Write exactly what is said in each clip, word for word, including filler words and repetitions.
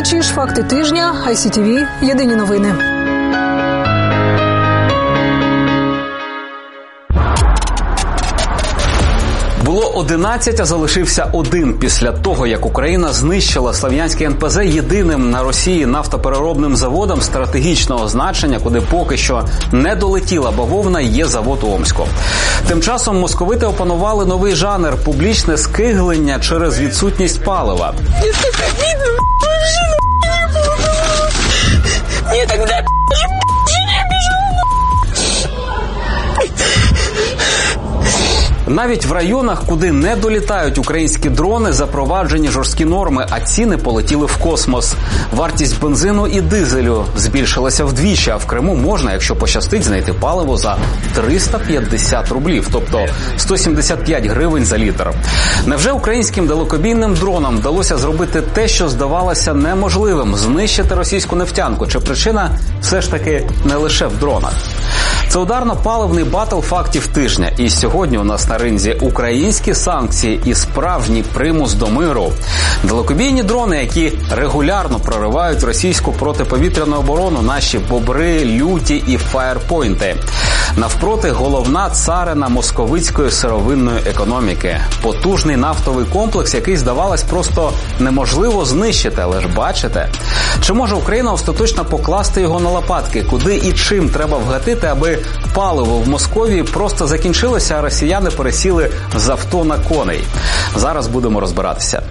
глядачі ж «Факти тижня», ай сі ті ві, єдині новини. Було одинадцять, а залишився один. Після того, як Україна знищила Слов'янський ен пе зе, єдиним на Росії нафтопереробним заводом стратегічного значення, куди поки що не долетіла бавовна, є завод у Омську. Тим часом московити опанували новий жанр – публічне скиглення через відсутність палива. Мне тогда Навіть в районах, куди не долітають українські дрони, запроваджені жорсткі норми, а ціни полетіли в космос. Вартість бензину і дизелю збільшилася вдвічі, а в Криму можна, якщо пощастить, знайти паливо за триста п'ятдесят рублів, тобто сто сімдесят п'ять гривень за літр. Невже українським далекобійним дронам вдалося зробити те, що здавалося неможливим – знищити російську нефтянку? Чи причина все ж таки не лише в дронах? Це ударно-паливний батл фактів тижня. І сьогодні у нас на ринзі українські санкції і справжній примус до миру. Далекобійні дрони, які регулярно проривають російську протиповітряну оборону, наші бобри, люті і фаєрпойнти. Навпроти головна царина московицької сировинної економіки. Потужний нафтовий комплекс, який, здавалось, просто неможливо знищити, але ж бачите. Чи може Україна остаточно покласти його на лопатки? Куди і чим треба вгатити, аби паливо в Московії просто закінчилося, а росіяни пересіли з авто на коней? Зараз будемо розбиратися.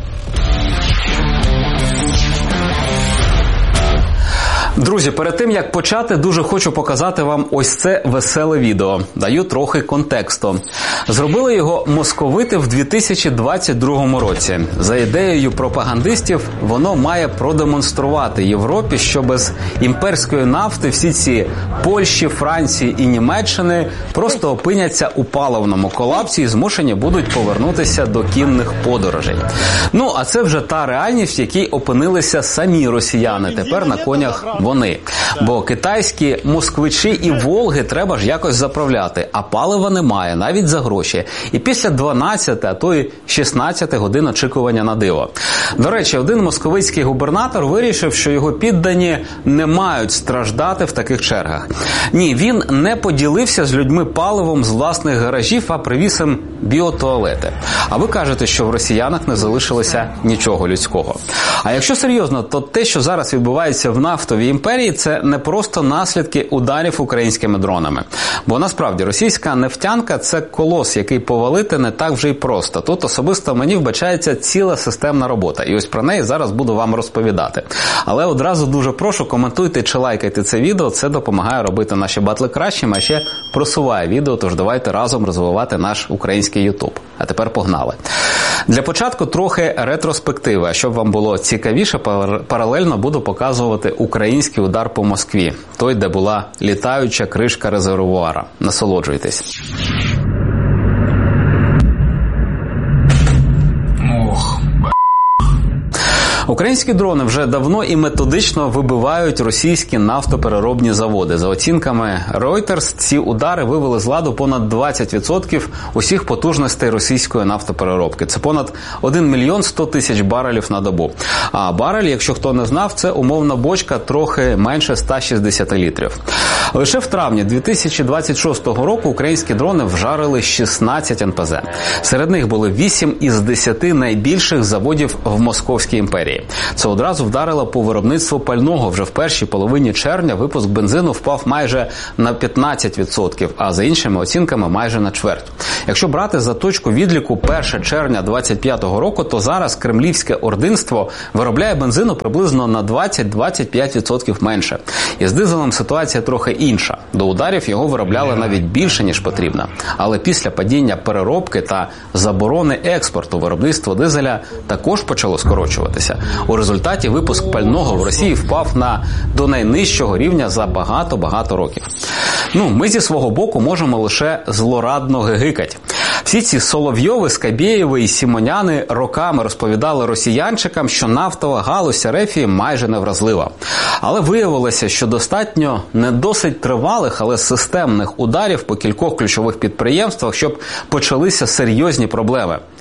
Друзі, перед тим, як почати, дуже хочу показати вам ось це веселе відео. Даю трохи контексту. Зробили його московити в дві тисячі двадцять другому році. За ідеєю пропагандистів, воно має продемонструвати Європі, що без імперської нафти всі ці Польщі, Франції і Німеччини просто опиняться у паливному колапсі і змушені будуть повернутися до кінних подорожей. Ну, а це вже та реальність, в якій опинилися самі росіяни. Тепер на конях вони. Бо китайські москвичі і Волги треба ж якось заправляти, а палива немає, навіть за гроші. І після дванадцяти, а то й шістнадцяти годин очікування на диво. До речі, один московицький губернатор вирішив, що його піддані не мають страждати в таких чергах. Ні, він не поділився з людьми паливом з власних гаражів, а привіз їм біотуалети. А ви кажете, що в росіянах не залишилося нічого людського. А якщо серйозно, то те, що зараз відбувається в нафтовій імперії, це не просто наслідки ударів українськими дронами. Бо насправді російська нефтянка – це колос, який повалити не так вже й просто. Тут особисто мені вбачається ціла системна робота. І ось про неї зараз буду вам розповідати. Але одразу дуже прошу, коментуйте чи лайкайте це відео. Це допомагає робити наші батли кращими, а ще просуває відео. Тож давайте разом розвивати наш український ютуб. А тепер погнали. Для початку трохи ретроспективи. А щоб вам було цікавіше, паралельно буду показувати український удар по Москві. Той, де була літаюча кришка резервуара. Насолоджуйтесь. Українські дрони вже давно і методично вибивають російські нафтопереробні заводи. За оцінками Reuters, ці удари вивели з ладу понад двадцять відсотків усіх потужностей російської нафтопереробки. Це понад один мільйон сто тисяч барелів на добу. А барель, якщо хто не знав, це умовна бочка трохи менше ста шістдесят літрів. Лише в травні дві тисячі двадцять шостого року українські дрони вжарили шістнадцять ен пе зе. Серед них були вісім із десяти найбільших заводів в Московській імперії. Це одразу вдарило по виробництву пального. Вже в першій половині червня випуск бензину впав майже на п'ятнадцять відсотків, а за іншими оцінками майже на чверть. Якщо брати за точку відліку перше червня двадцять п'ятого року, то зараз кремлівське ординство виробляє бензину приблизно на двадцять - двадцять п'ять відсотків менше. І з дизелем ситуація трохи інша. До ударів його виробляли навіть більше, ніж потрібно. Але після падіння переробки та заборони експорту виробництво дизеля також почало скорочуватися. У результаті випуск пального в Росії впав на до найнижчого рівня за багато-багато років. Ну, ми зі свого боку можемо лише злорадно гигикать. Всі ці Соловйови, Скабєєви і Сімоняни роками розповідали росіянчикам, що нафтова галузь РФ майже невразлива. Але виявилося, що достатньо не досить тривалих, але системних ударів по кількох ключових підприємствах, щоб почалися серйозні проблеми.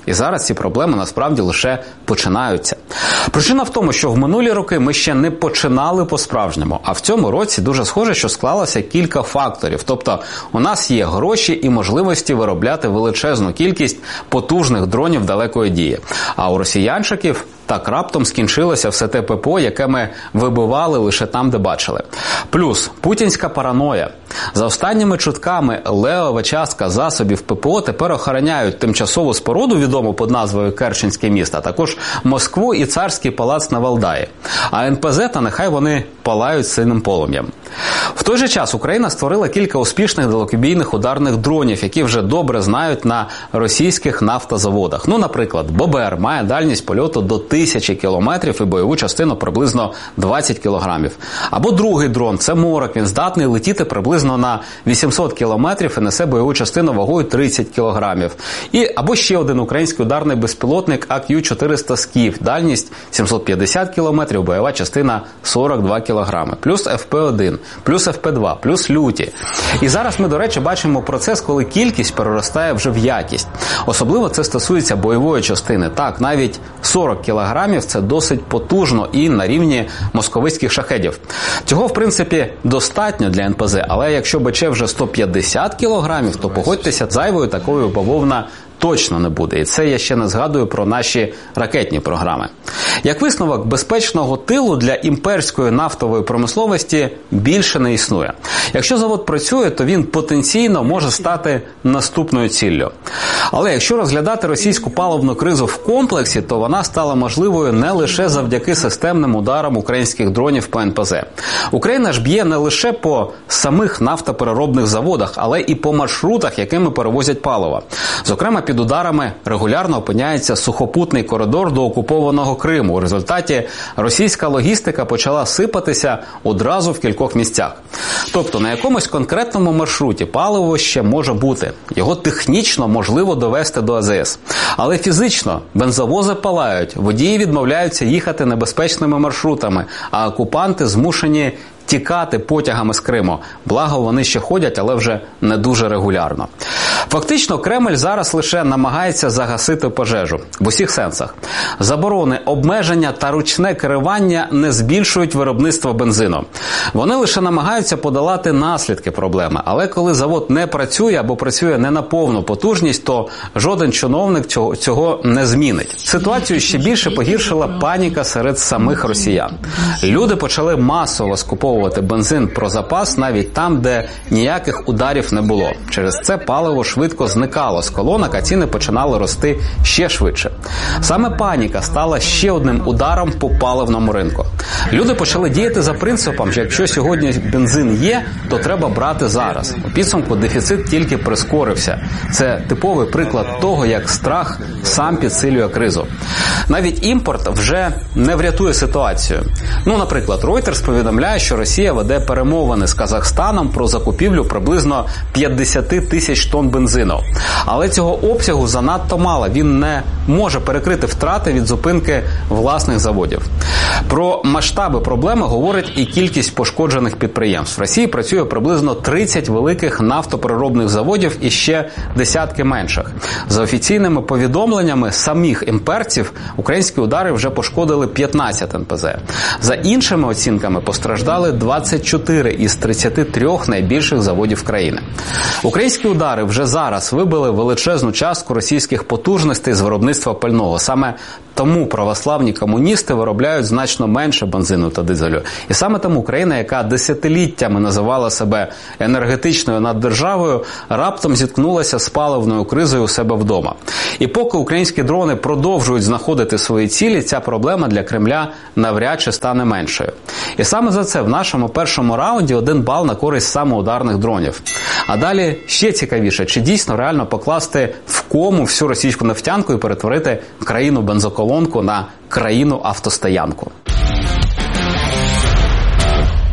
І зараз ці проблеми насправді лише починаються. Причина в тому, що в минулі роки ми ще не починали по-справжньому, а в цьому році дуже схоже, що склалося кілька факторів. Тобто у нас є гроші і можливості виробляти величезну кількість потужних дронів далекої дії. А у росіянчиків так раптом скінчилося все те ППО, яке ми вибивали лише там, де бачили. Плюс путінська параноя. За останніми чутками, левова частка засобів ППО тепер охороняють тимчасову споруду, відому під назвою Керченське місто, а також Москву і царський палац на Валдаї. А ен пе зет, та нехай вони палають синим полум'ям. В той же час Україна створила кілька успішних далекобійних ударних дронів, які вже добре знають на російських нафтозаводах. Ну, наприклад, Бобер має дальність польоту до тисячі кілометрів і бойову частину приблизно двадцять кілограмів. Або другий дрон – це Морок. Він здатний летіти приблизно на вісімсот кілометрів і несе бойову частину вагою тридцять кілограмів. І або ще один український ударний безпілотник а кью чотириста Скіф. Дальність сімсот п'ятдесят кілометрів, бойова частина сорок два кілограми. Плюс еф пе один, плюс еф пе два, плюс люті. І зараз ми, до речі, бачимо процес, коли кількість переростає вже в якість. Особливо це стосується бойової частини. Так, навіть сорок кілограмів – це досить потужно і на рівні московицьких шахедів. Цього, в принципі, достатньо для ен пе зет, але якщо БЧ вже сто п'ятдесят кілограмів, то погодьтеся, зайвою такою бавовна точно не буде. І це я ще не згадую про наші ракетні програми. Як висновок, безпечного тилу для імперської нафтової промисловості більше не існує. Якщо завод працює, то він потенційно може стати наступною ціллю. Але якщо розглядати російську паливну кризу в комплексі, то вона стала можливою не лише завдяки системним ударам українських дронів по ен пе зет. Україна ж б'є не лише по самих нафтопереробних заводах, але і по маршрутах, якими перевозять паливо. Зокрема, під ударами регулярно опиняється сухопутний коридор до окупованого Криму. У результаті російська логістика почала сипатися одразу в кількох місцях. Тобто на якомусь конкретному маршруті паливо ще може бути. Його технічно можливо довести до а зе ес. Але фізично бензовози палають, водії відмовляються їхати небезпечними маршрутами, а окупанти змушені тікати потягами з Криму. Благо, вони ще ходять, але вже не дуже регулярно. Фактично, Кремль зараз лише намагається загасити пожежу. В усіх сенсах. Заборони, обмеження та ручне керування не збільшують виробництво бензину. Вони лише намагаються подолати наслідки проблеми. Але коли завод не працює або працює не на повну потужність, то жоден чиновник цього, цього не змінить. Ситуацію ще більше погіршила паніка серед самих росіян. Люди почали масово скуповувати бензин про запас навіть там, де ніяких ударів не було. Через це паливо швидко зникало з колонок, а ціни починали рости ще швидше. Саме паніка стала ще одним ударом по паливному ринку. Люди почали діяти за принципом, що якщо сьогодні бензин є, то треба брати зараз. У підсумку дефіцит тільки прискорився. Це типовий приклад того, як страх сам підсилює кризу. Навіть імпорт вже не врятує ситуацію. Ну, наприклад, Reuters повідомляє, що Росія веде перемовини з Казахстаном про закупівлю приблизно п'ятдесят тисяч тонн бензину. Але цього обсягу занадто мало. Він не може перекрити втрати від зупинки власних заводів. Про масштаби проблеми говорить і кількість пошкоджених підприємств. В Росії працює приблизно тридцять великих нафтопереробних заводів і ще десятки менших. За офіційними повідомленнями самих імперців, українські удари вже пошкодили п'ятнадцять ен пе зет. За іншими оцінками постраждали двадцять чотири із тридцяти трьох найбільших заводів країни. Українські удари вже зараз вибили величезну частку російських потужностей з виробництва пального. Саме тому православні комуністи виробляють значно менше бензину та дизелю. І саме тому Україна, яка десятиліттями називала себе енергетичною наддержавою, раптом зіткнулася з паливною кризою у себе вдома. І поки українські дрони продовжують знаходити свої цілі, ця проблема для Кремля навряд чи стане меншою. І саме за це в нашому першому раунді один бал на користь самоударних дронів. А далі ще цікавіше, чи дійсно реально покласти в кому всю російську нефтянку і перетворити країну-бензоколонку на країну-автостоянку.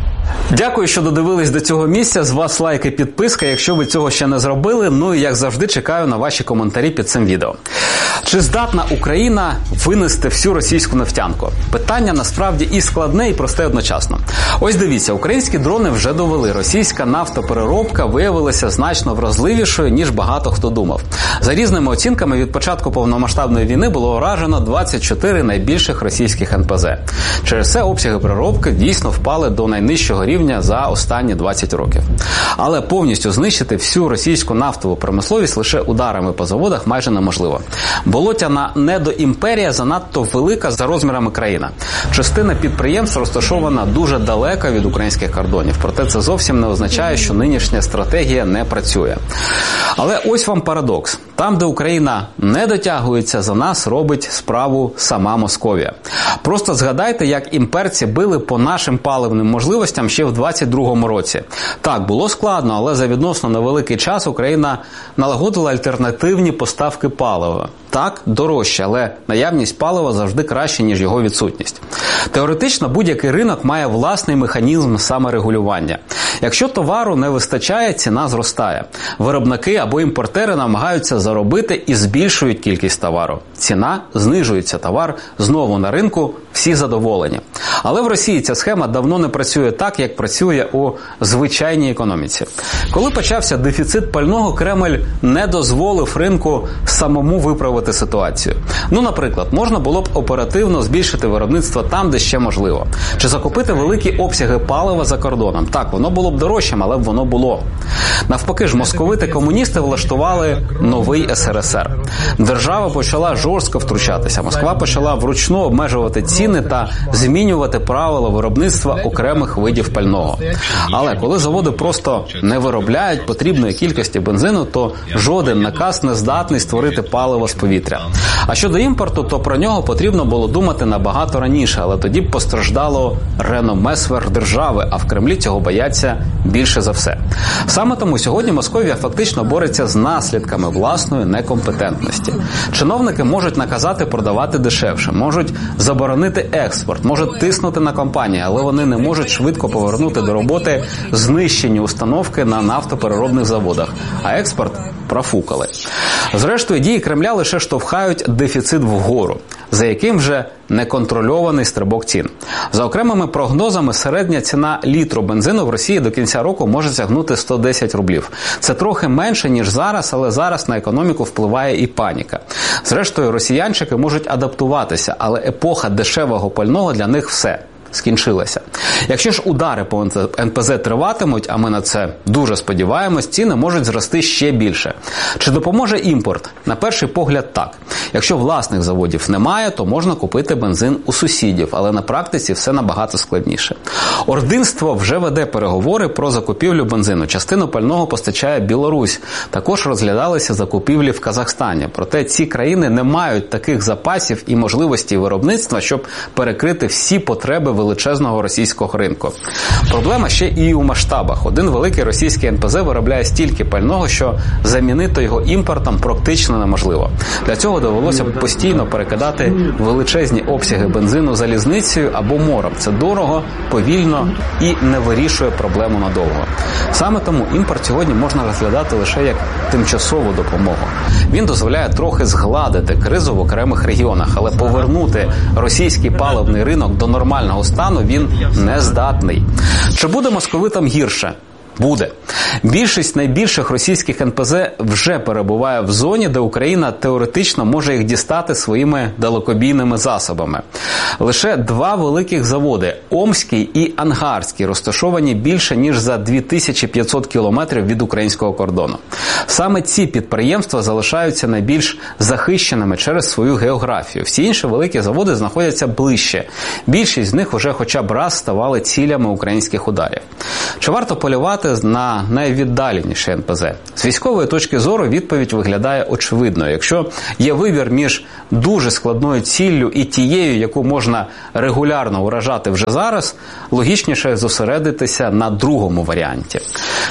Дякую, що додивились до цього місця. З вас лайк і підписка, якщо ви цього ще не зробили. Ну і, як завжди, чекаю на ваші коментарі під цим відео. Чи здатна Україна винести всю російську нефтянку? Питання насправді і складне, і просте одночасно. Ось дивіться, українські дрони вже довели. Російська нафтопереробка виявилася значно вразливішою, ніж багато хто думав. За різними оцінками, від початку повномасштабної війни було уражено двадцять чотири найбільших російських ен пе зет. Через це обсяги переробки дійсно впали до найнижчого рівня за останні двадцять років. Але повністю знищити всю російську нафтову промисловість лише ударами по заводах майже неможливо. Болотяна недоімперія занадто велика за розмірами країна. Частина підприємств розташована дуже далеко від українських кордонів. Проте це зовсім не означає, що нинішня стратегія не працює. Але ось вам парадокс. Там, де Україна не дотягується, за нас робить справу сама Московія. Просто згадайте, як імперці били по нашим паливним можливостям ще в двадцять другому році. Так, було складно, але за відносно невеликий час Україна налагодила альтернативні поставки палива. Так, дорожче, але наявність палива завжди краще, ніж його відсутність. Теоретично, будь-який ринок має власний механізм саморегулювання. Якщо товару не вистачає, ціна зростає. Виробники або імпортери намагаються заробити і збільшують кількість товару. Ціна знижується, товар знову на ринку, всі задоволені. Але в Росії ця схема давно не працює так, як працює у звичайній економіці. Коли почався дефіцит пального, Кремль не дозволив ринку самому виправити ситуацію. Ну, наприклад, можна було б оперативно збільшити виробництво там, де ще можливо. Чи закупити великі обсяги палива за кордоном. Так, воно було б дорожчим, але б воно було. Навпаки ж, московити-комуністи влаштували новий ес ер ес ер. Держава почала жорстко втручатися. Москва почала вручну обмежувати ціни та змінювати правила виробництва окремих видів пального. Але коли заводи просто не виробляють потрібної кількості бензину, то жоден наказ не здатний створити паливо з повітря. А щодо імпорту, то про нього потрібно було думати набагато раніше, але тоді б постраждало реноме сверхдержави, а в Кремлі цього бояться більше за все. Саме тому сьогодні Московія фактично бореться з наслідками власної некомпетентності. Чиновники можуть наказати продавати дешевше, можуть заборонити експорт, можуть тиснути на компанії, але вони не можуть швидко повернути до роботи знищені установки на нафтопереробних заводах, а експорт профукали. Зрештою, дії Кремля лише штовхають дефіцит вгору, за яким вже неконтрольований стрибок цін. За окремими прогнозами, середня ціна літру бензину в Росії до кінця року може сягнути сто десять рублів. Це трохи менше, ніж зараз, але зараз на економіку впливає і паніка. Зрештою, росіянчики можуть адаптуватися, але епоха дешевого пального для них все скінчилася. Якщо ж удари по ен пе зет триватимуть, а ми на це дуже сподіваємось, ціни можуть зрости ще більше. Чи допоможе імпорт? На перший погляд так. Якщо власних заводів немає, то можна купити бензин у сусідів, але на практиці все набагато складніше. Ординство вже веде переговори про закупівлю бензину. Частину пального постачає Білорусь. Також розглядалися закупівлі в Казахстані. Проте ці країни не мають таких запасів і можливості виробництва, щоб перекрити всі потреби величезного російського ринку. Проблема ще і у масштабах. Один великий російський ен пе зет виробляє стільки пального, що замінити його імпортом практично неможливо. Для цього довелося б постійно перекидати величезні обсяги бензину залізницею або морем. Це дорого, повільно і не вирішує проблему надовго. Саме тому імпорт сьогодні можна розглядати лише як тимчасову допомогу. Він дозволяє трохи згладити кризу в окремих регіонах, але повернути російський паливний ринок до нормального стану він не здатний. Чи буде московитам гірше? Буде. Більшість найбільших російських ен пе зет вже перебуває в зоні, де Україна теоретично може їх дістати своїми далекобійними засобами. Лише два великих заводи – Омський і Ангарський – розташовані більше, ніж за дві тисячі п'ятсот кілометрів від українського кордону. Саме ці підприємства залишаються найбільш захищеними через свою географію. Всі інші великі заводи знаходяться ближче. Більшість з них уже хоча б раз ставали цілями українських ударів. Чи варто полювати на найвіддаленіші ен пе зет? З військової точки зору відповідь виглядає очевидною. Якщо є вибір між дуже складною ціллю і тією, яку можна регулярно уражати вже зараз, логічніше зосередитися на другому варіанті.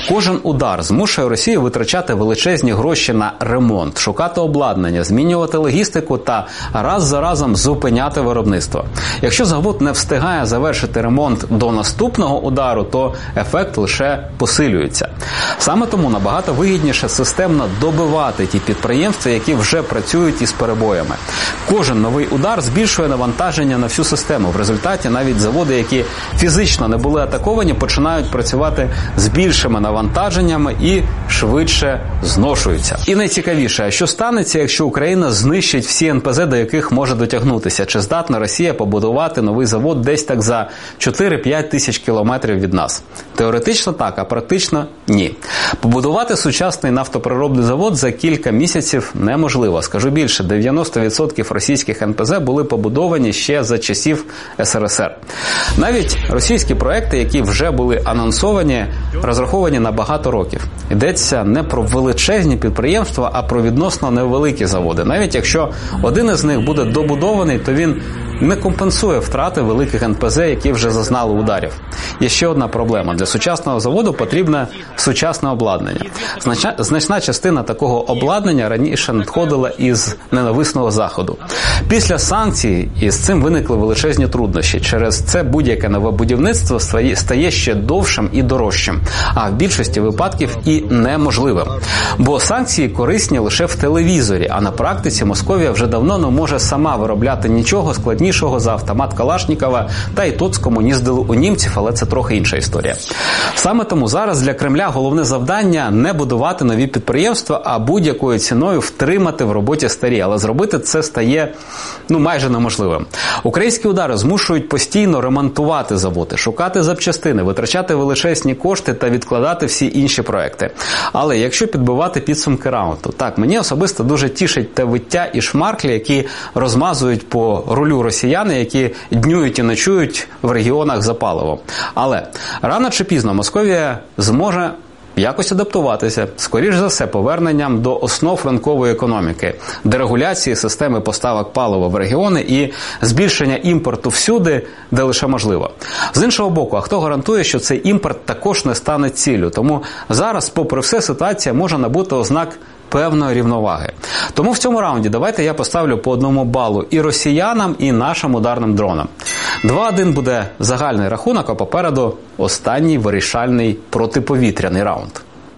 Кожен удар змушує Росію витрачати величезні гроші на ремонт, шукати обладнання, змінювати логістику та раз за разом зупиняти виробництво. Якщо завод не встигає завершити ремонт до наступного удару, то ефект лише посилюється. Саме тому набагато вигідніше системно добивати ті підприємства, які вже працюють із перебоями. Кожен новий удар збільшує навантаження на всю систему. В результаті навіть заводи, які фізично не були атаковані, починають працювати з більшими навантаженнями і швидше зношуються. І найцікавіше, а що станеться, якщо Україна знищить всі ен пе зет, до яких може дотягнутися? Чи здатна Росія побудувати новий завод десь так за чотири-п'ять тисяч кілометрів від нас? Теоретично так, а практично ні. Побудувати сучасний нафтопереробний завод за кілька місяців неможливо. Скажу більше, дев'яносто відсотків російських ен пе зет були побудовані ще за часів ес ер ес ер. Навіть російські проекти, які вже були анонсовані, розраховані на багато років. Йдеться не про величезні підприємства, а про відносно невеликі заводи. Навіть якщо один із них буде добудований, то він не компенсує втрати великих ен пе зет, які вже зазнали ударів. Є ще одна проблема. Для сучасного заводу потрібне сучасне обладнання. Значна, значна частина такого обладнання раніше надходила із ненависного Заходу. Після санкцій із цим виникли величезні труднощі. Через це будь-яке нове будівництво стає ще довшим і дорожчим, а в більшості випадків і неможливим. Бо санкції корисні лише в телевізорі, а на практиці Московія вже давно не може сама виробляти нічого складнішого за автомат Калашнікова, та й тоцькому їздили у німців, але це трохи інша історія. Саме тому зараз для Кремля головне завдання не будувати нові підприємства, а будь-якою ціною втримати в роботі старі. Але зробити це стає ну майже неможливим. Українські удари змушують постійно ремонтувати заводи, шукати запчастини, витрачати величезні кошти та відкладати всі інші проекти. Але якщо підбивати підсумки раунду, так, мені особисто дуже тішить те виття і шмарклі, які розмазують по рулю росіяни, які днюють і ночують в регіонах за паливом. Але рано чи пізно Московія зможе якось адаптуватися, скоріш за все, поверненням до основ ринкової економіки, дерегуляції системи поставок палива в регіони і збільшення імпорту всюди, де лише можливо. З іншого боку, а хто гарантує, що цей імпорт також не стане ціллю? Тому зараз, попри все, ситуація може набути ознак певної рівноваги. Тому в цьому раунді давайте я поставлю по одному балу і росіянам, і нашим ударним дронам. два-один буде загальний рахунок, а попереду останній вирішальний протиповітряний раунд.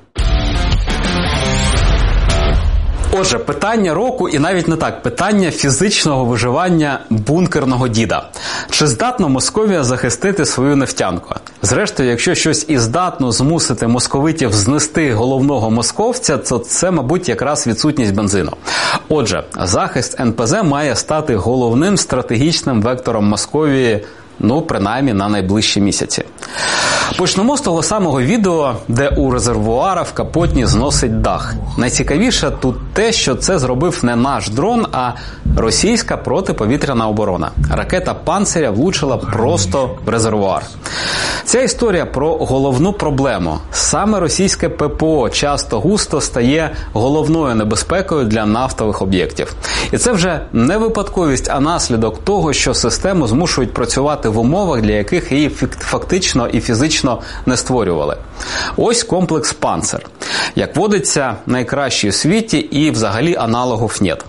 Отже, питання року і навіть не так, питання фізичного виживання бункерного діда. Чи здатна Московія захистити свою нефтянку? Зрештою, якщо щось і здатно змусити московитів знести головного московця, то це, мабуть, якраз відсутність бензину. Отже, захист ен пе зет має стати головним стратегічним вектором Московії, ну, принаймні, на найближчі місяці. Почнемо з того самого відео, де у резервуара в Капотні зносить дах. Найцікавіше тут те, що це зробив не наш дрон, а російська протиповітряна оборона. Ракета «Панциря» влучила просто в резервуар. Ця історія про головну проблему. Саме російське пе пе о часто-густо стає головною небезпекою для нафтових об'єктів. І це вже не випадковість, а наслідок того, що систему змушують працювати в умовах, для яких її фактично і фізично не створювали. Ось комплекс «Панцир». Як водиться, найкращий у світі і взагалі аналогів нет.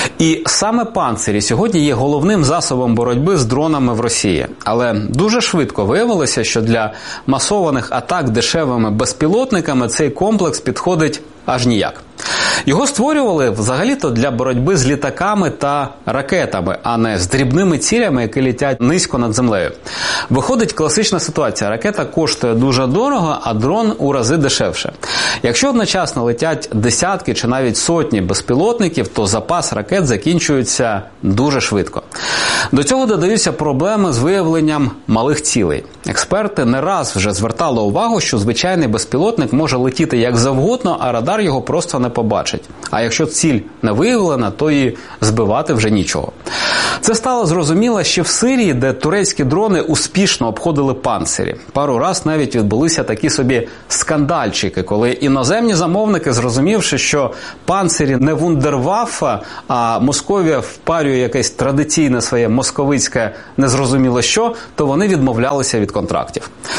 І саме «Панцирі» сьогодні є головним засобом боротьби з дронами в Росії. Але дуже швидко виявилося, що для масованих атак дешевими безпілотниками цей комплекс підходить аж ніяк. Його створювали взагалі-то для боротьби з літаками та ракетами, а не з дрібними цілями, які літять низько над землею. Виходить класична ситуація. Ракета коштує дуже дорого, а дрон у рази дешевше. Якщо одночасно летять десятки чи навіть сотні безпілотників, то запас ракет закінчується дуже швидко. До цього додаються проблеми з виявленням малих цілей. Експерти не раз вже звертали увагу, що звичайний безпілотник може летіти як завгодно, а радар його просто не побачить. А якщо ціль не виявлена, то і збивати вже нічого. Це стало зрозуміло ще в Сирії, де турецькі дрони успішно обходили «Панцирі». Пару раз навіть відбулися такі собі скандальчики, коли іноземні замовники, зрозумівши, що «Панцирі» не вундерваффа, а Московія впарює якесь традиційне своє московицьке незрозуміло що, то вони відмовлялися від контрактів.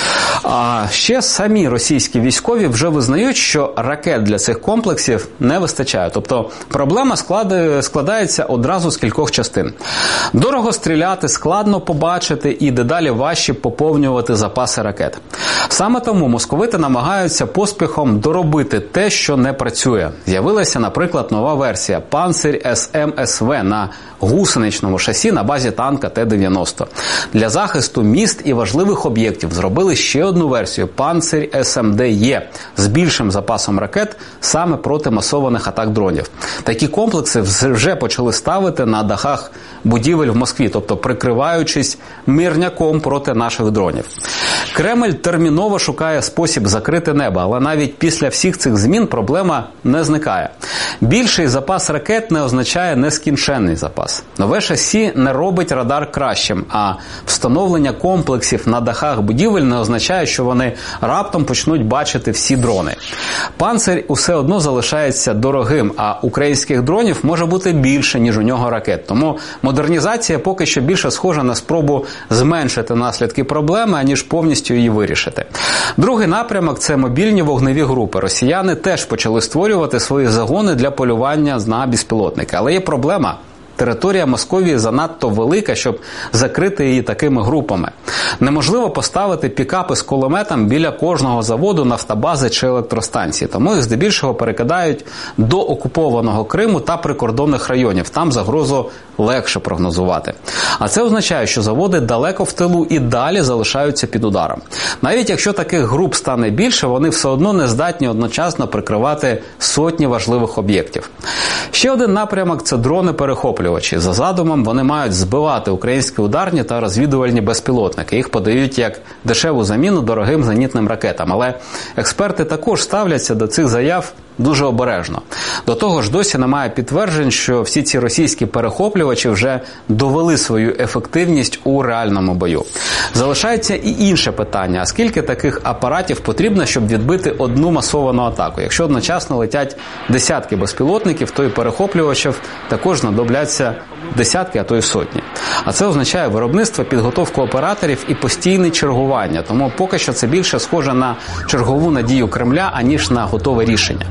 А ще самі російські військові вже визнають, що ракет для цих комплексів не вистачає. Тобто проблема складається одразу з кількох частин. Дорого стріляти, складно побачити і дедалі важче поповнювати запаси ракет. Саме тому московити намагаються поспіхом доробити те, що не працює. З'явилася, наприклад, нова версія «Панцирь ес ем ес ве» на гусеничному шасі на базі танка Т дев'яносто. Для захисту міст і важливих об'єктів зробили ще одну версію «Панцирь ес ем де є» з більшим запасом ракет саме проти масованих атак дронів. Такі комплекси вже почали ставити на дахах будівель в Москві, тобто прикриваючись мирняком проти наших дронів. Кремль терміново шукає спосіб закрити небо, але навіть після всіх цих змін проблема не зникає. Більший запас ракет не означає нескінченний запас. Нове шасі не робить радар кращим, а встановлення комплексів на дахах будівель не означає, що вони раптом почнуть бачити всі дрони. «Панцирь» усе одно залишається дорогим, а українських дронів може бути більше, ніж у нього ракет. Тому модернізація поки що більше схожа на спробу зменшити наслідки проблеми, аніж повністю її вирішити. Другий напрямок – це мобільні вогневі групи. Росіяни теж почали створювати свої загони для полювання на безпілотники. Але є проблема. Територія Московії занадто велика, щоб закрити її такими групами. Неможливо поставити пікапи з кулеметом біля кожного заводу, нафтобази чи електростанції. Тому їх здебільшого перекидають до окупованого Криму та прикордонних районів. Там загрозу легше прогнозувати. А це означає, що заводи далеко в тилу і далі залишаються під ударом. Навіть якщо таких груп стане більше, вони все одно не здатні одночасно прикривати сотні важливих об'єктів. Ще один напрямок – це дрони-перехоплювачі. За задумом вони мають збивати українські ударні та розвідувальні безпілотники. Їх подають як дешеву заміну дорогим зенітним ракетам. Але експерти також ставляться до цих заяв дуже обережно. До того ж, досі немає підтверджень, що всі ці російські перехоплювачі вже довели свою ефективність у реальному бою. Залишається і інше питання. А скільки таких апаратів потрібно, щоб відбити одну масовану атаку? Якщо одночасно летять десятки безпілотників, то і перехоплювачів також знадобляться десятки, а то й сотні. А це означає виробництво, підготовку операторів і постійне чергування. Тому поки що це більше схоже на чергову надію Кремля, аніж на готове рішення.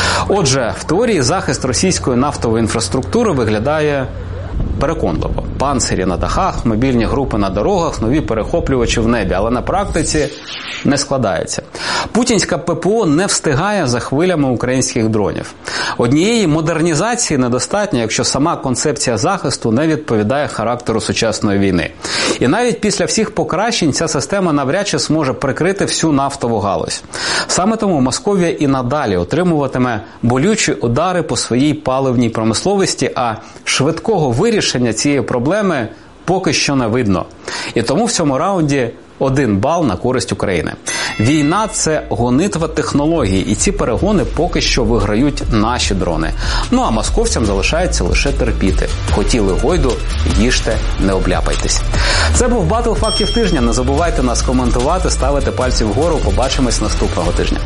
Отже, в теорії захист російської нафтової інфраструктури виглядає переконливо. Панцирі на дахах, мобільні групи на дорогах, нові перехоплювачі в небі. Але на практиці не складається. Путінська ППО не встигає за хвилями українських дронів. Однієї модернізації недостатньо, якщо сама концепція захисту не відповідає характеру сучасної війни. І навіть після всіх покращень ця система навряд чи зможе прикрити всю нафтову галузь. Саме тому Московія і надалі отримуватиме болючі удари по своїй паливній промисловості, а швидкого вирішення цієї проблеми поки що не видно. І тому в цьому раунді один бал на користь України. Війна – це гонитва технологій, і ці перегони поки що виграють наші дрони. Ну а московцям залишається лише терпіти. Хотіли гойду, їжте, не обляпайтесь. Це був Батл фактів тижня. Не забувайте нас коментувати, ставити пальці вгору. Побачимось наступного тижня.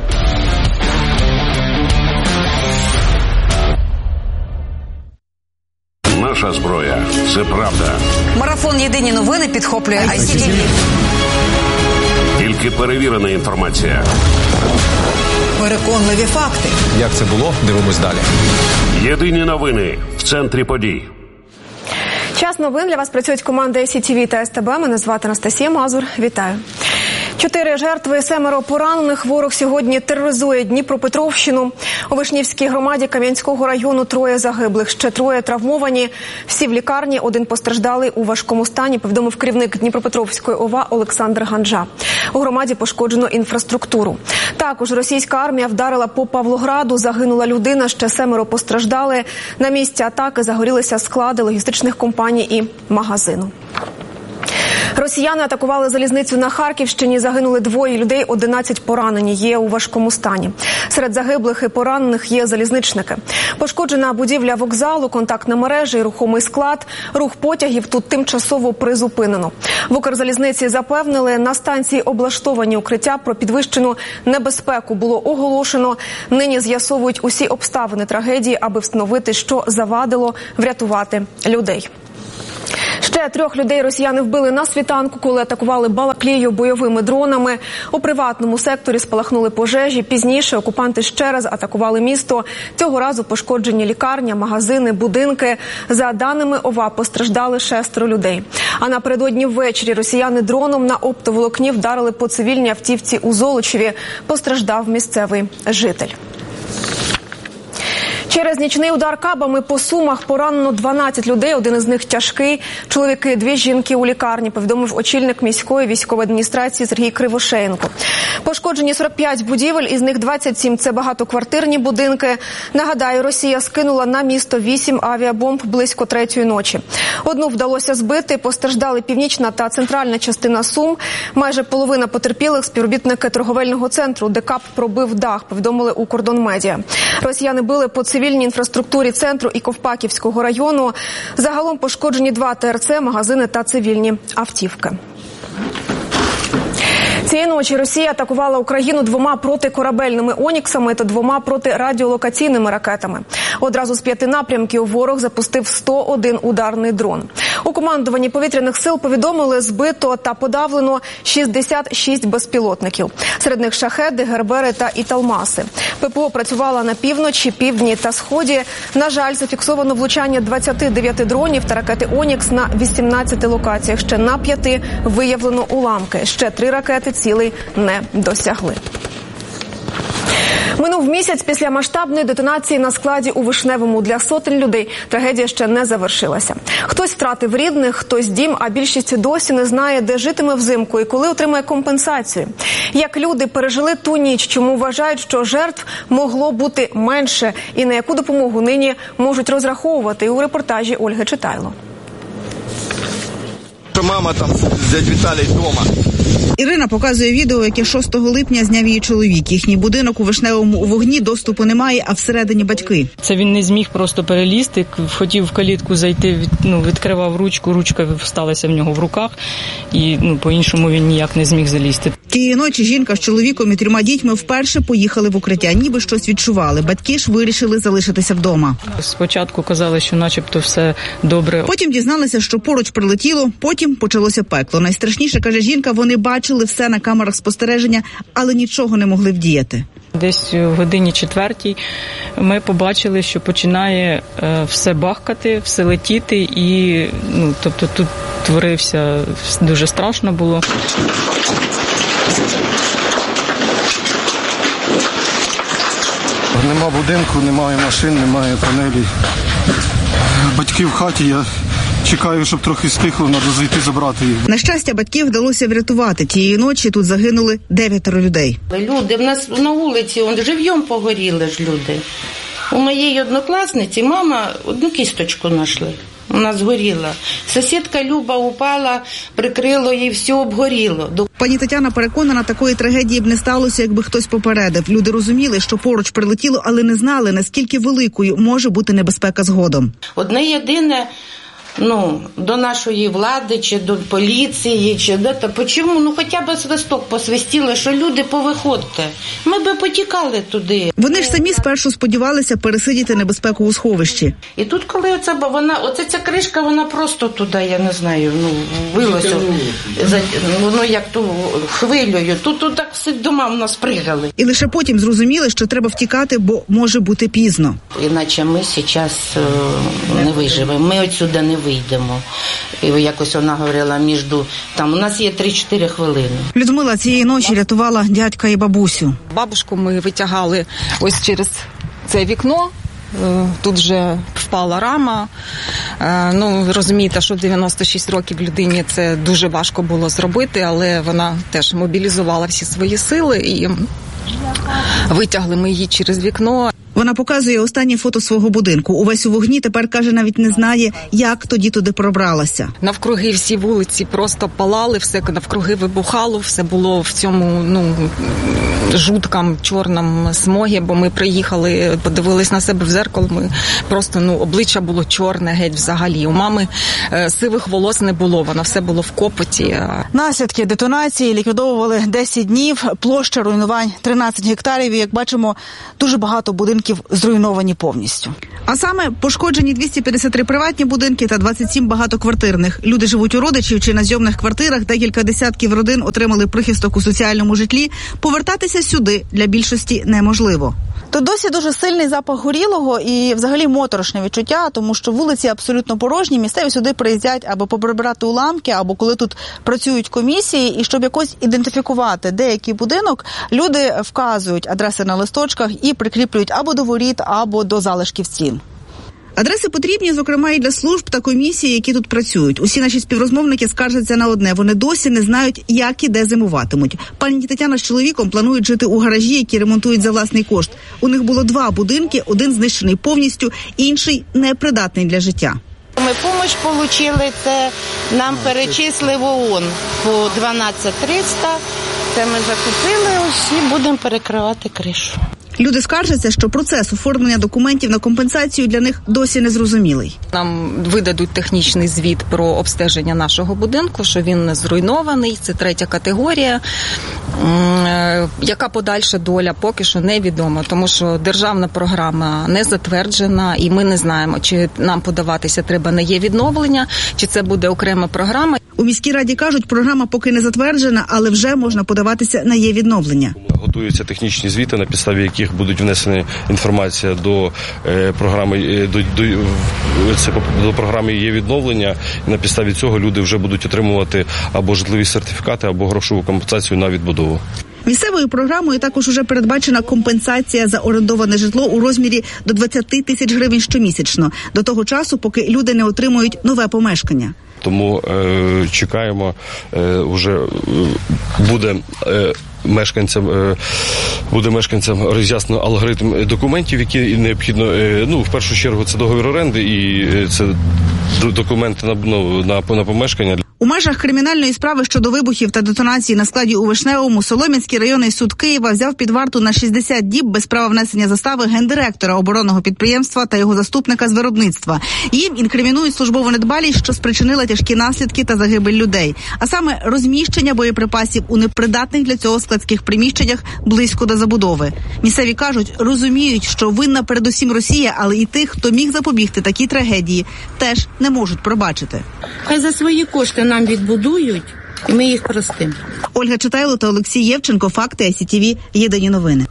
Наша зброя – це правда. Марафон «Єдині новини» підхоплює ай сі ті ві. Тільки перевірена інформація. Переконливі факти. Як це було? Дивимось далі. Єдині новини в центрі подій. Час новин. Для вас працюють команди ай сі ті ві та ес те бе. Мене звати Анастасія Мазур. Вітаю. Чотири жертви, семеро поранених. Ворог сьогодні тероризує Дніпропетровщину. У Вишнівській громаді Кам'янського району троє загиблих, ще троє травмовані. Всі в лікарні, один постраждалий у важкому стані, повідомив керівник Дніпропетровської о ва Олександр Ганджа. У громаді пошкоджено інфраструктуру. Також російська армія вдарила по Павлограду, загинула людина, ще семеро постраждали. На місці атаки загорілися склади логістичних компаній і магазину. Росіяни атакували залізницю на Харківщині, загинули двоє людей, одинадцять поранені, є у важкому стані. Серед загиблих і поранених є залізничники. Пошкоджена будівля вокзалу, контактна мережа і рухомий склад. Рух потягів тут тимчасово призупинено. В Укрзалізниці запевнили, на станції облаштовані укриття, про підвищену небезпеку було оголошено. Нині з'ясовують усі обставини трагедії, аби встановити, що завадило врятувати людей. Ще трьох людей росіяни вбили на світанку, коли атакували Балаклію бойовими дронами. У приватному секторі спалахнули пожежі. Пізніше окупанти ще раз атакували місто. Цього разу пошкоджені лікарня, магазини, будинки. За даними ОВА, постраждали шестеро людей. А напередодні ввечері росіяни дроном на оптоволокні вдарили по цивільній автівці у Золочеві. Постраждав місцевий житель. Через нічний удар кабами по Сумах поранено дванадцять людей, один із них тяжкий. Чоловіки, дві жінки у лікарні, повідомив очільник міської військової адміністрації Сергій Кривошеєнко. Пошкоджені сорок п'ять будівель, із них двадцять сім – це багатоквартирні будинки. Нагадаю, Росія скинула на місто вісім авіабомб близько третьої ночі. Одну вдалося збити, постраждали північна та центральна частина Сум. Майже половина потерпілих – співробітники торговельного центру, де каб пробив дах, повідомили у Кордонмедіа. Росіяни били по цивільній інфраструктурі центру і Ковпаківського району. Загалом пошкоджені два ТРЦ, магазини та цивільні автівки. Цієї ночі Росія атакувала Україну двома протикорабельними «Оніксами» та двома протирадіолокаційними ракетами. Одразу з п'яти напрямків ворог запустив сто один ударний дрон. У командуванні повітряних сил повідомили, збито та подавлено шістдесят шість безпілотників. Серед них шахеди, гербери та італмаси. ППО працювала на півночі, півдні та сході. На жаль, зафіксовано влучання двадцяти дев'яти дронів та ракети «Онікс» на вісімнадцяти локаціях. Ще на п'яти виявлено уламки. Ще три ракети цілей не досягли. Минув місяць після масштабної детонації на складі у Вишневому. Для сотень людей трагедія ще не завершилася. Хтось втратив рідних, хтось дім, а більшість досі не знає, де житиме взимку і коли отримає компенсацію. Як люди пережили ту ніч, чому вважають, що жертв могло бути менше і на яку допомогу нині можуть розраховувати, у репортажі Ольги Читайло. Мама там з дядь Віталій вдома. Ірина показує відео, яке шостого липня зняв її чоловік. Їхній будинок у Вишневому у вогні, доступу немає, а всередині батьки. Це він не зміг просто перелізти, хотів в калітку зайти, від, ну, відкривав ручку, ручка всталася в нього в руках, і ну, по-іншому він ніяк не зміг залізти. Тієї ночі жінка з чоловіком і трьома дітьми вперше поїхали в укриття, ніби щось відчували. Батьки ж вирішили залишитися вдома. Спочатку казали, що начебто все добре. Потім дізналися, що поруч прилетіло, потім почалося пекло. Найстрашніше, каже жінка, вони бачили все на камерах спостереження, але нічого не могли вдіяти. Десь в годині четвертій ми побачили, що починає е, все бахкати, все летіти, і ну, тобто тут творився, дуже страшно було. Нема будинку, немає машин, немає панелі. Батьки в хаті, я чекаю, щоб трохи стихло, треба зайти забрати їх. На щастя, батьків вдалося врятувати. Тієї ночі тут загинули дев'ятеро людей. Люди, в нас на вулиці, он, живьом погоріли ж люди. У моєї однокласниці мама одну кісточку знайшли. Вона згоріла. Сусідка Люба упала, прикрило їй, все обгоріло. Пані Тетяна переконана, такої трагедії б не сталося, якби хтось попередив. Люди розуміли, що поруч прилетіло, але не знали, наскільки великою може бути небезпека згодом. Одне єдине, ну, до нашої влади, чи до поліції, чи до то, почому, ну, хоча б свисток посвистіли, що люди повиходьте. Ми би потікали туди. Вони ж самі спершу сподівалися пересидіти небезпеку у сховищі. І тут, коли оця, вона, оця ця кришка, вона просто туди, я не знаю, ну, вилося, ну, як ту хвилею. Тут, тут так всі дома в нас пригали. І лише потім зрозуміли, що треба втікати, бо може бути пізно. Іначе ми зараз не виживемо, ми отсюди не вийдемо. І якось вона говорила, між там у нас є три-чотири хвилини. Людмила цієї ночі рятувала дядька і бабусю. Бабушку ми витягали ось через це вікно. Тут вже впала рама. Ну, розумієте, що дев'яносто шість років людині це дуже важко було зробити, але вона теж мобілізувала всі свої сили і витягли ми її через вікно. Вона показує останнє фото свого будинку. Увесь у вогні, тепер, каже, навіть не знає, як тоді туди пробралася. Навкруги всі вулиці просто палали, все навкруги вибухало, все було в цьому, ну, жуткому чорному смогі, бо ми приїхали, подивились на себе в зеркало, ми просто, ну, обличчя було чорне геть взагалі. У мами е, сивих волос не було, воно все було в копоті. Наслідки детонації ліквідовували десять днів, площа руйнувань тринадцять гектарів, і, як бачимо, дуже багато будинків будинків зруйновані повністю. А саме пошкоджені двісті п'ятдесят три приватні будинки та двадцять сім багатоквартирних. Люди живуть у родичів чи на зйомних квартирах, декілька десятків родин отримали прихисток у соціальному житлі. Повертатися сюди для більшості неможливо. Тут досі дуже сильний запах горілого і взагалі моторошне відчуття, тому що вулиці абсолютно порожні, місцеві сюди приїздять або поприбирати уламки, або коли тут працюють комісії, і щоб якось ідентифікувати деякий будинок, люди вказують адреси на листочках і прикріплюють або до воріт, або до залишків стін. Адреси потрібні, зокрема, і для служб та комісій, які тут працюють. Усі наші співрозмовники скаржаться на одне – вони досі не знають, як і де зимуватимуть. Пані Тетяна з чоловіком планують жити у гаражі, які ремонтують за власний кошт. У них було два будинки, один знищений повністю, інший непридатний для життя. Ми допомогу отримали, це нам перечислив ООН по дванадцять триста. Це ми закупили ось і будемо перекривати кришу. Люди скаржаться, що процес оформлення документів на компенсацію для них досі не зрозумілий. Нам видадуть технічний звіт про обстеження нашого будинку, що він не зруйнований, це третя категорія. Яка подальша доля, поки що невідомо, тому що державна програма не затверджена, і ми не знаємо, чи нам подаватися треба на є-відновлення, чи це буде окрема програма. У міській раді кажуть, програма поки не затверджена, але вже можна подаватися на є-відновлення. Готуються технічні звіти, на підставі яких будуть внесені інформація до е, програми до, до, це, до програми є-відновлення. І на підставі цього люди вже будуть отримувати або житлові сертифікати, або грошову компенсацію на відбудову. Місцевою програмою також уже передбачена компенсація за орендоване житло у розмірі до двадцять тисяч гривень щомісячно, до того часу, поки люди не отримують нове помешкання. Тому е, чекаємо, е, вже буде е, мешканцям е, буде мешканцям роз'яснено алгоритм документів, які необхідно, е, ну, в першу чергу це договір оренди і це документи на, ну, на, на помешкання. У межах кримінальної справи щодо вибухів та детонації на складі у Вишневому Солом'янський районний суд Києва взяв під варту на шістдесят діб без права внесення застави гендиректора оборонного підприємства та його заступника з виробництва. Їм інкримінують службову недбалість, що спричинила тяжкі наслідки та загибель людей. А саме розміщення боєприпасів у непридатних для цього складських приміщеннях близько до забудови. Місцеві кажуть, розуміють, що винна передусім Росія, але і тих, хто міг запобігти такій трагедії, теж не можуть пробачити. Хай за свої кошти нам відбудують, і ми їх простимо. Ольга Читайло та Олексій Євченко. Факти ай сі ті ві. Єдині новини.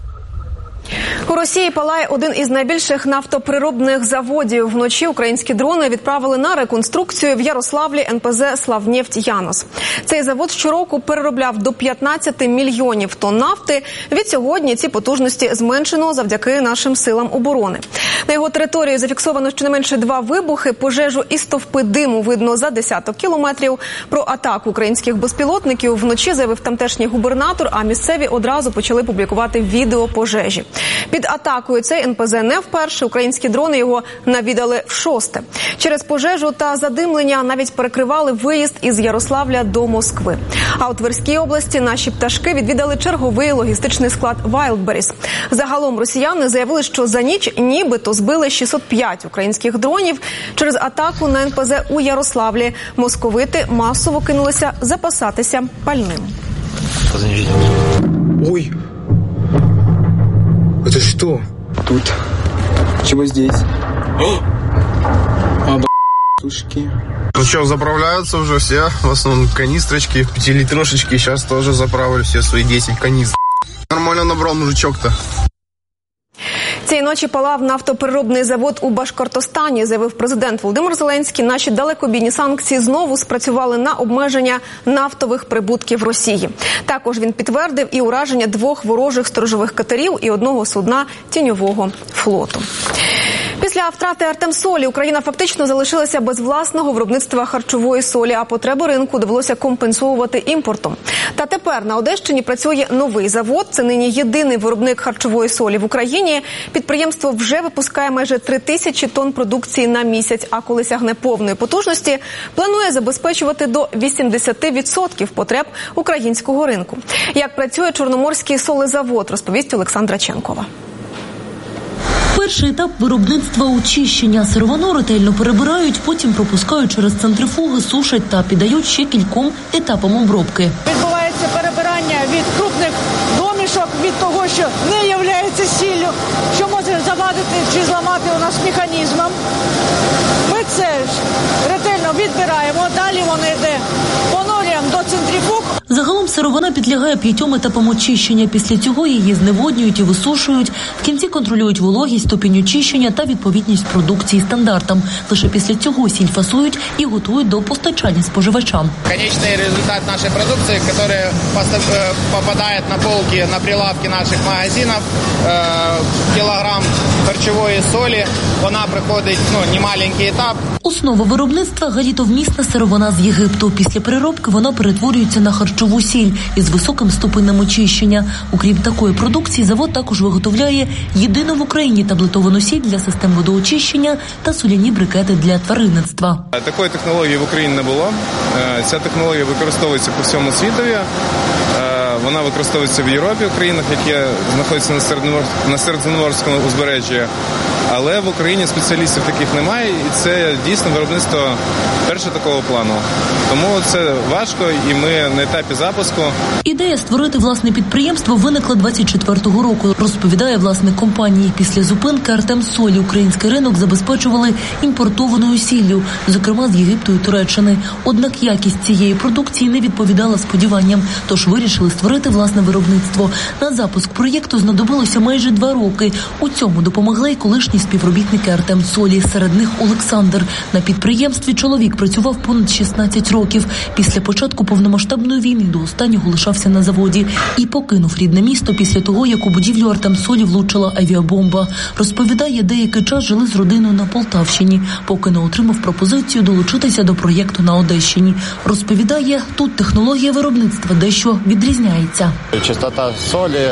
У Росії палає один із найбільших нафтопереробних заводів. Вночі українські дрони відправили на реконструкцію в Ярославлі ен пе зе «Славнефть Янос». Цей завод щороку переробляв до п'ятнадцять мільйонів тонн нафти. Від сьогодні ці потужності зменшено завдяки нашим силам оборони. На його території зафіксовано щонайменше два вибухи, пожежу і стовпи диму видно за десяток кілометрів. Про атаку українських безпілотників вночі заявив тамтешній губернатор, а місцеві одразу почали публікувати відео пожежі. Під атакою цей ен пе зе не вперше, українські дрони його навідали вшосте. Через пожежу та задимлення навіть перекривали виїзд із Ярославля до Москви. А у Тверській області наші пташки відвідали черговий логістичний склад Wildberries. Загалом росіяни заявили, що за ніч нібито збили шістсот п'ять українських дронів. Через атаку на ен пе зе у Ярославлі московити масово кинулися запасатися пальним. Ой! Это что? Тут. Чего здесь? А, б***ушки. Ну что, заправляются уже все, в основном канистрочки, пятилитрошечки, сейчас тоже заправили все свои десять канистр. Нормально набрал мужичок-то. Цієї ночі палав нафтопереробний завод у Башкортостані, заявив президент Володимир Зеленський. Наші далекобійні санкції знову спрацювали на обмеження нафтових прибутків Росії. Також він підтвердив і ураження двох ворожих сторожових катерів і одного судна тіньового флоту. Після втрати Артемсолі Україна фактично залишилася без власного виробництва харчової солі, а потреби ринку довелося компенсовувати імпортом. Та тепер на Одещині працює новий завод. Це нині єдиний виробник харчової солі в Україні. Підприємство вже випускає майже три тисячі тонн продукції на місяць, а коли сягне повної потужності, планує забезпечувати до вісімдесят відсотків потреб українського ринку. Як працює Чорноморський солезавод, розповість Олександра Ченкова. Перший етап виробництва – очищення. Сировину ретельно перебирають, потім пропускають через центрифуги, сушать та піддають ще кільком етапам обробки. Відбувається перебирання від крупних домішок, від того, що не є сіллю, що може завадити пошкодити чи зламати у нас механізмом. Ми це ж ретельно відбираємо, далі воно йде понурюємо до центрифуг. Загалом сировина підлягає п'ятьом етапам очищення. Після цього її зневоднюють і висушують. В кінці контролюють вологість, ступінь очищення та відповідність продукції стандартам. Лише після цього сіль фасують і готують до постачання споживачам. Конечный результат нашей продукции, который попадает на полки, на прилавки наших магазинов, килограмм харчової солі, вона приходить, ну, немаленький етап. Основа виробництва – галітовмісна сировина з Єгипту. Після переробки вона перетворюється на харчову сіль із високим ступенем очищення. Окрім такої продукції, завод також виготовляє єдину в Україні таблетовану сіль для систем водоочищення та соляні брикети для тваринництва. Такої технології в Україні не було. Ця технологія використовується по всьому світові. Вона використовується в Європі, в країнах, які знаходяться на Середземноморському узбережжі. Але в Україні спеціалістів таких немає, і це дійсно виробництво перше такого плану. Тому це важко, і ми на етапі запуску. Ідея створити власне підприємство виникла двадцять четвертого року, розповідає власник компанії. Після зупинки Артемсолі український ринок забезпечували імпортованою сіллю, зокрема з Єгипту і Туреччини. Однак якість цієї продукції не відповідала сподіванням, тож вирішили створити власне виробництво. На запуск проєкту знадобилося майже два роки. У цьому допомогли й колишні співробітники Артемсолі, серед них Олександр. На підприємстві чоловік працював понад шістнадцять років. Після початку повномасштабної війни до останнього лишався на заводі і покинув рідне місто після того, як у будівлю Артемсолі влучила авіабомба. Розповідає, деякий час жили з родиною на Полтавщині, поки не отримав пропозицію долучитися до проєкту на Одещині. Розповідає, тут технологія виробництва дещо відрізняється. Частота солі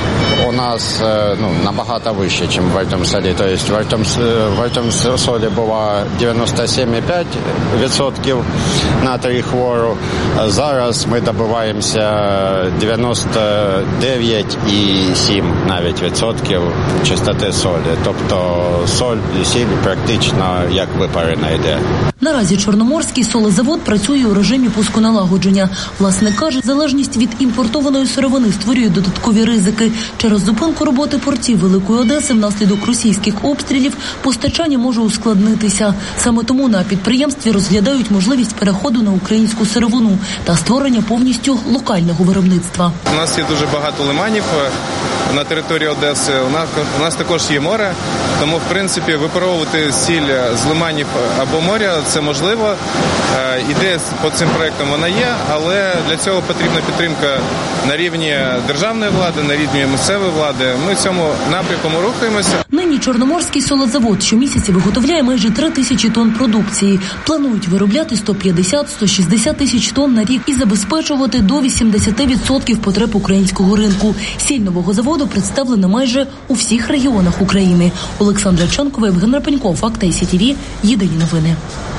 у нас ну, набагато вища, ніж в Артемсолі. Тобто в Артемсолі було дев'яносто сім і п'ять відсотків натрію хлору. Зараз ми добиваємося дев'яносто дев'ять і сім навіть відсотків чистоти солі. Тобто соль і сіль практично як випарена йде. Наразі Чорноморський солезавод працює у режимі пусконалагодження. Власник каже, залежність від імпортованої сировини створює додаткові ризики. Через зупинку роботи портів Великої Одеси внаслідок російських обстрілів постачання може ускладнитися. Саме тому на підприємстві розглядають можливість переходу на українську сировину та створення повністю локального виробництва. У нас є дуже багато лиманів на території Одеси. У нас, у нас також є море, тому, в принципі, випаровувати сіль з лиманів або моря – це можливо. Ідея по цим проєктам вона є, але для цього потрібна підтримка на рівні державної влади, на рівні місцевої влади. Ми в цьому напрямку рухаємося. Нині Чорноморський солозавод щомісяця виготовляє майже три тисячі тонн продукції. Планують виробляти сто п'ятдесят - сто шістдесят тисяч тонн на рік і забезпечувати до вісімдесят відсотків потреб українського ринку. Сіль нового заводу представлена майже у всіх регіонах України. Олександра Ченкова, Євген Рапенько, Факти Ай Сі Ті Ві, єдині новини.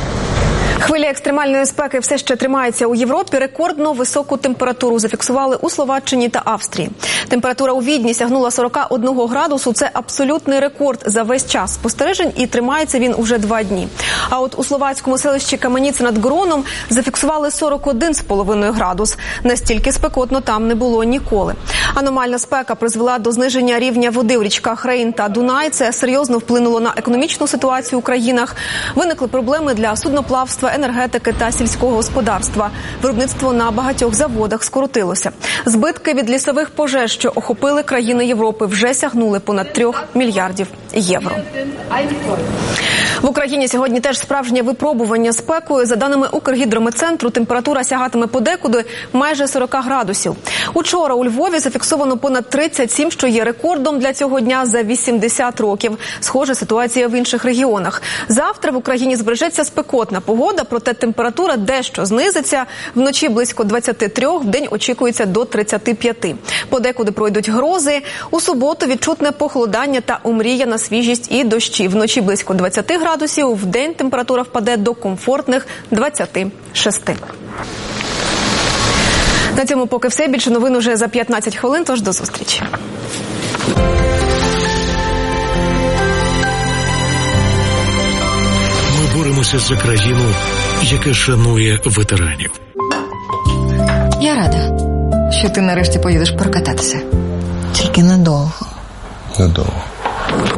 Хвиля екстремальної спеки все ще тримається у Європі. Рекордно високу температуру зафіксували у Словаччині та Австрії. Температура у Відні сягнула сорок один градусу. Це абсолютний рекорд за весь час спостережень, і тримається він уже два дні. А от у словацькому селищі Кам'яніце над Гроном зафіксували сорок один з половиною градус. Настільки спекотно там не було ніколи. Аномальна спека призвела до зниження рівня води у річках Рейн та Дунай. Це серйозно вплинуло на економічну ситуацію у країнах. Виникли проблеми для судноплавства, енергетики та сільського господарства. Виробництво на багатьох заводах скоротилося. Збитки від лісових пожеж, що охопили країни Європи, вже сягнули понад трьох мільярдів євро. В Україні сьогодні теж справжнє випробування спекою. За даними Укргідрометцентру, температура сягатиме подекуди майже сорок градусів. Учора у Львові зафіксовано понад тридцять сім, що є рекордом для цього дня за вісімдесят років. Схожа ситуація в інших регіонах. Завтра в Україні збережеться спекотна погода, проте температура дещо знизиться. Вночі близько двадцять три, вдень очікується до тридцять п'ять. Подекуди пройдуть грози. У суботу відчутне похолодання та омріяна свіжість і дощі. Вночі близько двадцять градусів, вдень температура впаде до комфортних двадцяти шести. На цьому поки все. Більше новин уже за п'ятнадцять хвилин, тож до зустрічі. Ми боремося за країну, яка шанує ветеранів. Я рада, що ти нарешті поїдеш прокататися. Тільки недовго. Недовго.